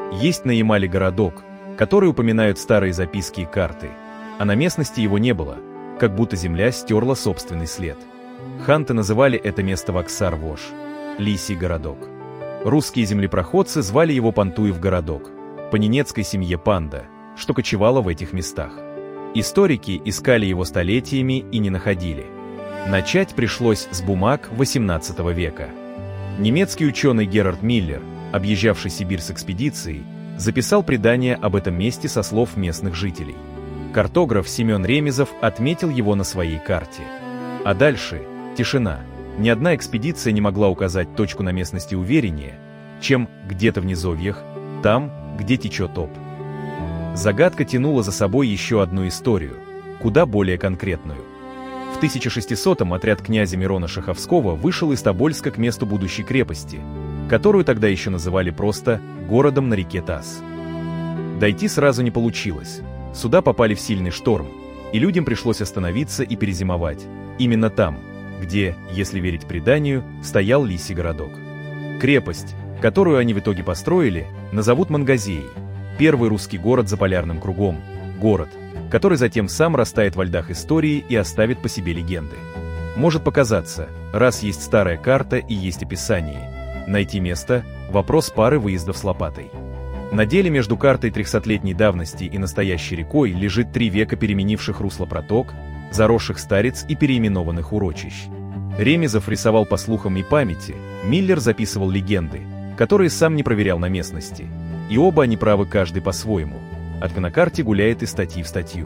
Есть на Ямале городок, который упоминают старые записки и карты, а на местности его не было, как будто земля стерла собственный след. Ханты называли это место Ваксар-Вош – Лисий городок. Русские землепроходцы звали его Пантуев городок, по ненецкой семье Панда, что кочевала в этих местах. Историки искали его столетиями и не находили. Начать пришлось с бумаг XVIII века. Немецкий ученый Герард Миллер, объезжавший Сибирь с экспедицией, записал предание об этом месте со слов местных жителей. Картограф Семен Ремезов отметил его на своей карте. А дальше – тишина. Ни одна экспедиция не могла указать точку на местности увереннее, чем где-то в низовьях, там, где течет Обь. Загадка тянула за собой еще одну историю, куда более конкретную. В 1600-м отряд князя Мирона Шаховского вышел из Тобольска к месту будущей крепости, которую тогда еще называли просто городом на реке Тас. Дойти сразу не получилось. Суда попали в сильный шторм, и людям пришлось остановиться и перезимовать. Именно там, где, если верить преданию, стоял Лисий городок. Крепость, которую они в итоге построили, назовут Мангазеей, первый русский город за полярным кругом, город, который затем сам растает во льдах истории и оставит по себе легенды. Может показаться, раз есть старая карта и есть описание, найти место – вопрос пары выездов с лопатой. На деле между картой 300-летней давности и настоящей рекой лежит 3 века переменивших русло проток, заросших стариц и переименованных урочищ. Ремезов рисовал по слухам и памяти, Миллер записывал легенды, которые сам не проверял на местности. И оба они правы каждый по-своему. От на карте гуляет из статьи в статью.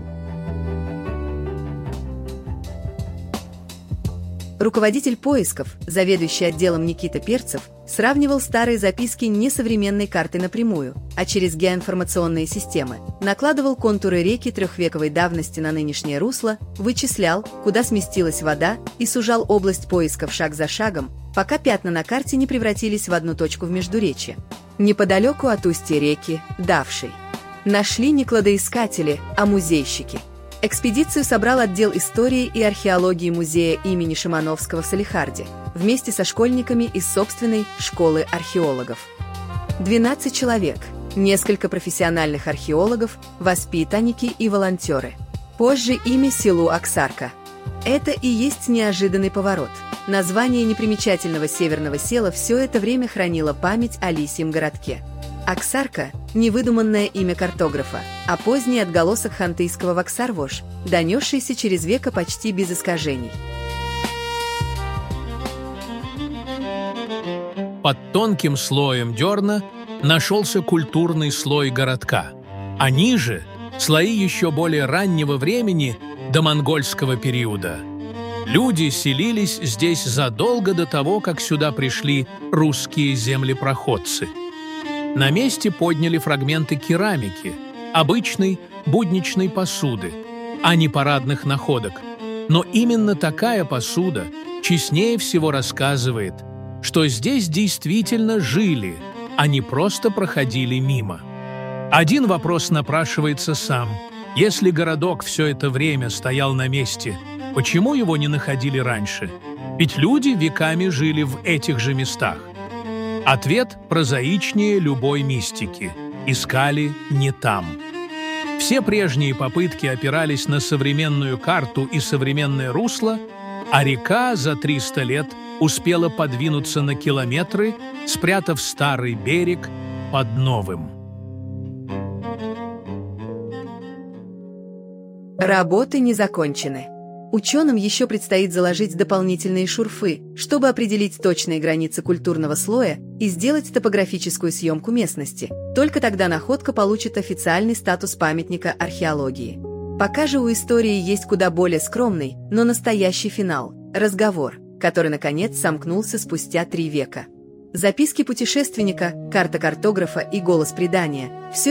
Руководитель поисков, заведующий отделом Никита Перцев, сравнивал старые записки не современной картой напрямую, а через геоинформационные системы, накладывал контуры реки трехвековой давности на нынешнее русло, вычислял, куда сместилась вода, и сужал область поисков шаг за шагом, пока пятна на карте не превратились в одну точку в междуречье. Неподалеку от устья реки, Давшей. Нашли не кладоискатели, а музейщики. Экспедицию собрал отдел истории и археологии музея имени Шимановского в Салехарде, вместе со школьниками из собственной школы археологов. 12 человек, несколько профессиональных археологов, воспитанники и волонтеры. Позже имя селу Аксарка. Это и есть неожиданный поворот. Название непримечательного северного села все это время хранило память о Лисьем городке. Аксарка – невыдуманное имя картографа, а поздний отголосок хантыйского Ваксар-Вош, донесшийся через века почти без искажений. Под тонким слоем дерна нашелся культурный слой городка, а ниже – слои еще более раннего времени до монгольского периода. Люди селились здесь задолго до того, как сюда пришли русские землепроходцы. На месте подняли фрагменты керамики, обычной будничной посуды, а не парадных находок. Но именно такая посуда честнее всего рассказывает, что здесь действительно жили, а не просто проходили мимо. Один вопрос напрашивается сам. Если городок все это время стоял на месте, почему его не находили раньше? Ведь люди веками жили в этих же местах. Ответ прозаичнее любой мистики. Искали не там. Все прежние попытки опирались на современную карту и современное русло, а река за 300 лет успела подвинуться на километры, спрятав старый берег под новым. Работы не закончены. Ученым еще предстоит заложить дополнительные шурфы, чтобы определить точные границы культурного слоя и сделать топографическую съемку местности. Только тогда находка получит официальный статус памятника археологии. Пока же у истории есть куда более скромный, но настоящий финал – разговор, который, наконец, сомкнулся спустя 3 века. Записки путешественника, карта картографа и голос предания – все